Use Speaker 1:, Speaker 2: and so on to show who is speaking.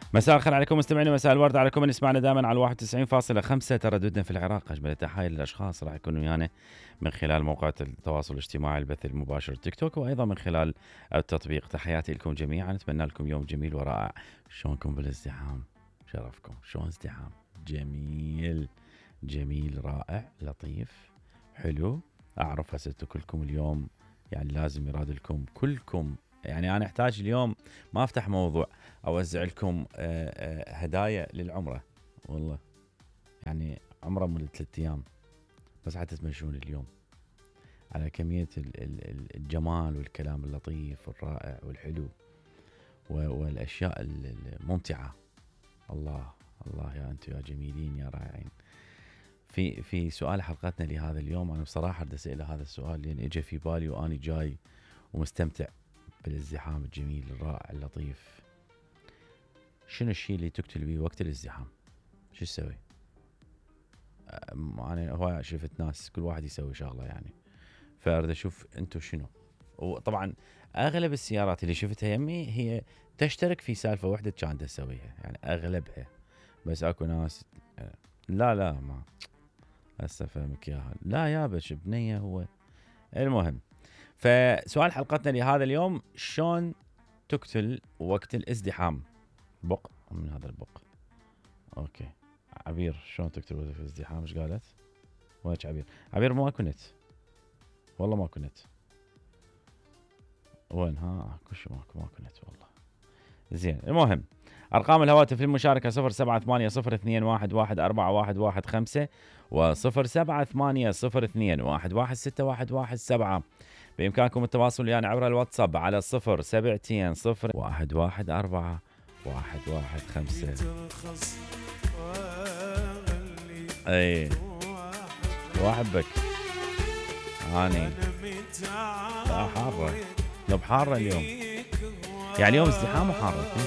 Speaker 1: مساء الخير عليكم مستمعينا، مساء الورد عليكم من يسمعنا دائما على 91.5 ترددنا في العراق. اجمل التحايا للاشخاص راح يكونوا ويانا من خلال موقع التواصل الاجتماعي البث المباشر تيك توك، وايضا من خلال التطبيق. تحياتي لكم جميعا، نتمنى لكم يوم جميل ورائع. شلونكم بالازدحام؟ شرفكم. شلون ازدحام؟ جميل جميل رائع لطيف حلو. اعرف هسه كلكم اليوم يعني لازم يراد لكم كلكم، يعني انا احتاج اليوم ما افتح موضوع اوزع لكم هدايا للعمره. والله يعني عمره من 3 ايام بس حتى تمشون اليوم على كميه الجمال والكلام اللطيف والرائع والحلو والاشياء الممتعه. الله الله يا انتم يا جميلين يا رائعين. في سؤال حلقتنا لهذا اليوم، انا بصراحه بدي اسال هذا السؤال لان اجى في بالي واني جاي ومستمتع بالازدحام الجميل الرائع اللطيف. شنو الشيء اللي تقتل بيه وقت الازدحام؟ شو تسوي؟ انا هواي شفت ناس كل واحد يسوي شغله يعني، فاريد اشوف انتم شنو. وطبعا اغلب السيارات اللي شفتها يمي هي تشترك في سالفه واحده كان تسويها، يعني اغلبها. بس اكو ناس لا ما هسه فهمك اياها، لا يا بش بنيه هو. المهم، فسؤال حلقتنا لهذا اليوم، شلون تقتل وقت الازدحام؟ بق من هذا البق. اوكي عبير، شلون تقتل وقت الازدحام؟ ايش قالت؟ ويش عبير؟ عبير ماكو نت، والله ماكو نت. وين؟ ها كل شيء ماكو نت والله. زين، المهم ارقام الهواتف للمشاركه 078021114115 و0780211617. بامكانكم التواصل ويانا عبر الواتساب على 0720114115. اي واحبك هاني. لا حارة، لو بحارة اليوم، يعني اليوم ازدحام وحارة.